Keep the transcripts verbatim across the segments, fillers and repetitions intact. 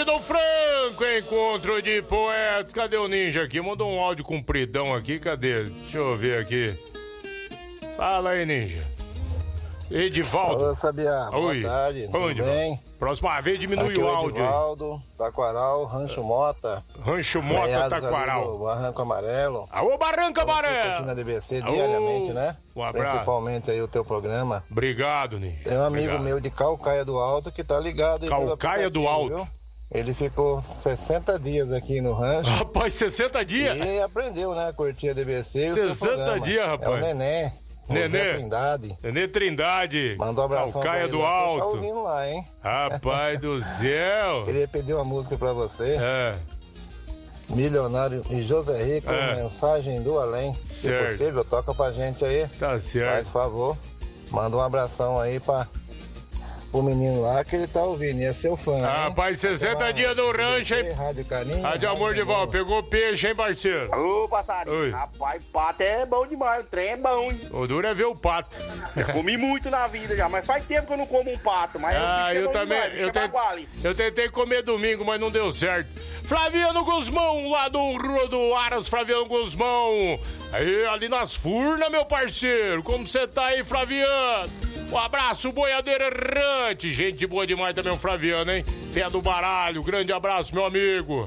Dino Franco, encontro de poetas. Cadê o Ninja aqui? Mandou um áudio compridão aqui, cadê? Deixa eu ver aqui. Fala aí, Ninja. Edivaldo. Olá, Sabiá. Boa Oi. tarde. Tudo Onde, bem? Próxima vez diminui Aqui o é o áudio. Edivaldo, Taquaral, Rancho Mota. Rancho Mota, Meados ali Taquaral. do Barranco Amarelo. Alô, Barranco Amarelo. Aqui na D B C Alô. diariamente, né? Um abraço. Principalmente aí o teu programa. Obrigado, Ninja. Tem um amigo Obrigado. meu de Calcaia do Alto que tá ligado aí pelo Calcaia do aplicativo, Alto. viu? Ele ficou sessenta dias aqui no rancho. Rapaz, sessenta dias? E aprendeu, né? A curtir a D B C e o seu sessenta programa. dias, rapaz. É o Neném. Nenê. José Trindade. Nenê Trindade. Mandou um abração Calcaia pra ele do lá, que Alto. Tá ouvindo lá, hein? Rapaz do céu. Queria pedir uma música pra você. É. Milionário e José Rico, É. Mensagem do Além. Certo. Se possível, toca pra gente aí. Tá certo. Faz favor. Manda um abração aí pra o menino lá que ele tá ouvindo. E é seu fã. hein? Rapaz, sessenta dias no rancho, hein? Rádio Carinho. Rádio Amor de Val, pegou peixe, hein, parceiro? Ô, passarinho, Oi. rapaz, pato é bom demais, o trem é bom, hein? O duro é ver o pato. Eu comi muito na vida já, mas faz tempo que eu não como um pato, mas Ah, o bicho é eu bom também. demais, o bicho Eu, é te- baguale. eu tentei comer domingo, mas não deu certo. Flaviano Guzmão, lá do Rua do Aras, Flaviano Guzmão. Aí, ali nas furnas, meu parceiro. Como você tá aí, Flaviano? Um abraço, boiadeiro errante. Gente boa demais também, o Flaviano, hein? Pé do baralho. Grande abraço, meu amigo.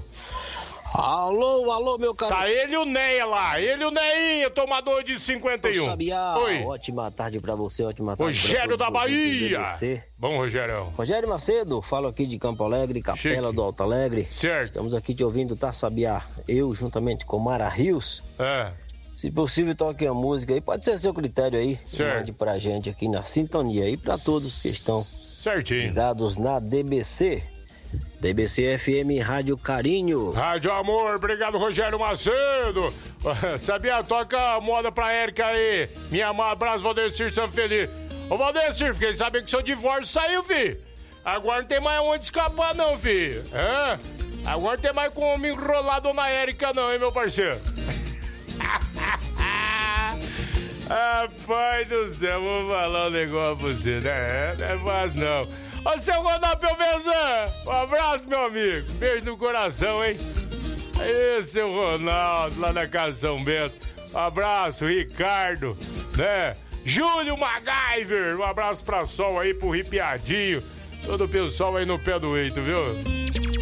Alô, alô, meu caro. Tá ele e o Neia lá. Ele e o Neinha, tomador de cinquenta e um. Sabiá, Oi. ótima tarde pra você, ótima tarde Rogério pra da todos os ouvintes do Bahia. B C. Bom, Rogério. Rogério Macedo, falo aqui de Campo Alegre, Capela Chique. do Alto Alegre. Certo. Estamos aqui te ouvindo, tá, Sabiá? Eu, juntamente com Mara Rios. É. Se possível, toque a música aí. Pode ser seu critério aí. Certo. Mande pra gente aqui na sintonia aí, pra todos que estão Certinho. ligados na D B C. D B C F M Rádio Carinho. Rádio Amor, obrigado, Rogério Macedo. Sabia? Toca a moda pra Érica aí. Minha mãe, abraço, Valdecir Sanfeliz. Ô, Valdecir, fiquei sabendo que seu divórcio saiu, fi. Agora não tem mais onde escapar, não, fi. Hã? Agora não tem mais como enrolar a dona Érica, não, hein, meu parceiro? Rapaz do céu, vou falar um negócio pra você, né? Não é fácil, não. Ô, seu Ronaldo Pelvezan, um abraço, meu amigo. Beijo no coração, hein? Aí, seu Ronaldo, lá na Casa São Bento. Um abraço, Ricardo, né? Júlio MacGyver, um abraço pra Sol aí, pro Ripiadinho. Todo o pessoal aí no pé do eito, viu?